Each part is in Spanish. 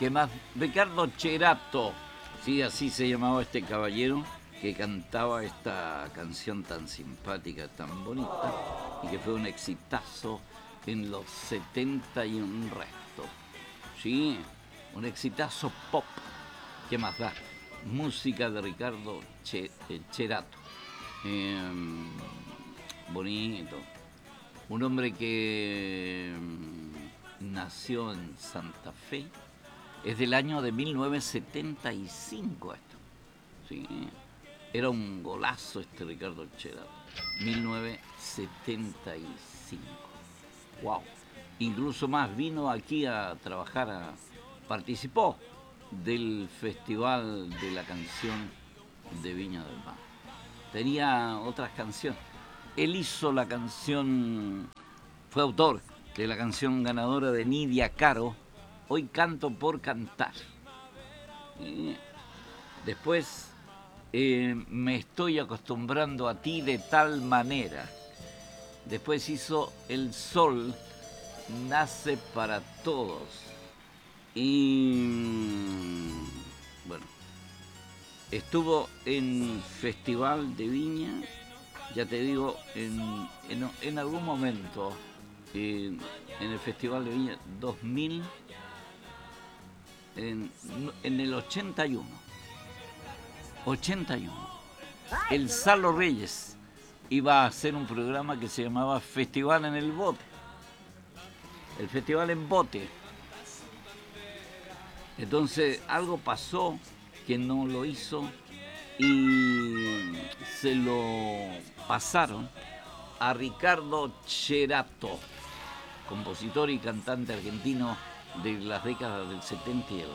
¿Qué más? Ricardo Cherato, sí, así se llamaba este caballero que cantaba esta canción tan simpática, tan bonita, y que fue un exitazo en los 70 y un resto. Sí, un exitazo pop. ¿Qué más da? Música de Ricardo Cherato. Eh, bonito. Un hombre que nació en Santa Fe. Es del año de 1975 esto. Sí. Era un golazo este Ricardo Cherato. 1975. Wow. Incluso más, vino aquí a trabajar, participó del Festival de la Canción de Viña del Mar. Tenía otras canciones. Él hizo la canción, fue autor de la canción ganadora de Nidia Caro, Hoy canto por cantar. Después, me estoy acostumbrando a ti de tal manera. Después hizo El sol nace para todos. Y bueno, estuvo en Festival de Viña, ya te digo, en algún momento, en el Festival de Viña 2000, en el 81, el Salo Reyes iba a hacer un programa que se llamaba Festival en el Bote, el Festival en Bote. Entonces algo pasó que no lo hizo y se lo pasaron a Ricardo Cherato, compositor y cantante argentino de las décadas del 70 y el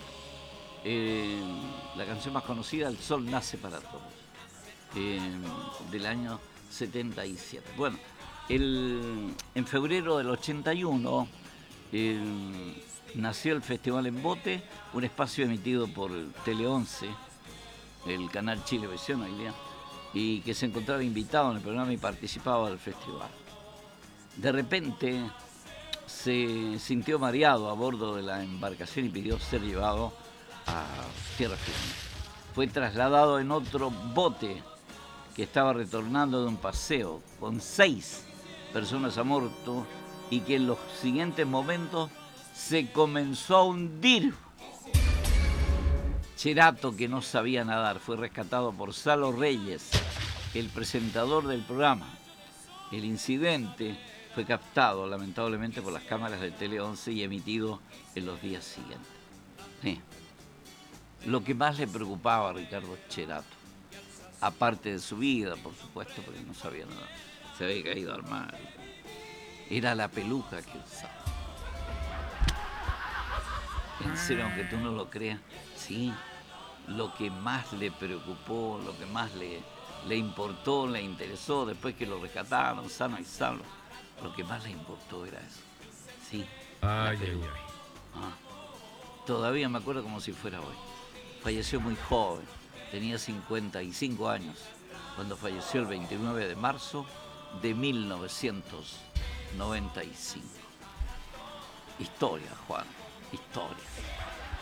80. La canción más conocida, El sol nace para todos, del año 77. Bueno, en febrero del 81 nació el Festival en Bote, un espacio emitido por Tele 11, el canal Chilevisión hoy día, y que se encontraba invitado en el programa y participaba del festival. De repente se sintió mareado a bordo de la embarcación y pidió ser llevado a tierra firme. Fue trasladado en otro bote que estaba retornando de un paseo con 6 personas a bordo y que en los siguientes momentos se comenzó a hundir. Cherato, que no sabía nadar, fue rescatado por Salo Reyes, el presentador del programa. El incidente fue captado lamentablemente por las cámaras de Tele 11 y emitido en los días siguientes. Sí. Lo que más le preocupaba a Ricardo Cherato, aparte de su vida, por supuesto, porque no sabía nada, se había caído al mar, era la peluca que usaba. En serio, aunque tú no lo creas, sí, lo que más le preocupó, lo que más le importó, le interesó, después que lo rescataron, sano y salvo, lo que más le importó era eso. Sí. Ay, ay, ay. Todavía me acuerdo como si fuera hoy. Falleció muy joven, tenía 55 años, cuando falleció el 29 de marzo de 1995. Historia, Juan, historia.